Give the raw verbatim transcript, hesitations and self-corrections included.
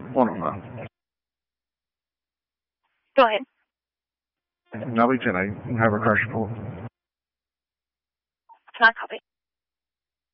Hold on now. Go ahead. Nellie, can I have a crush pull? Not copy.